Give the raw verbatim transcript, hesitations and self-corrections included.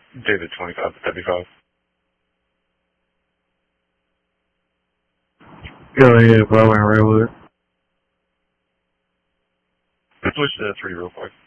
David twenty-five to seventy-five. Go ahead, Bowen Redwood. Switch to three real quick.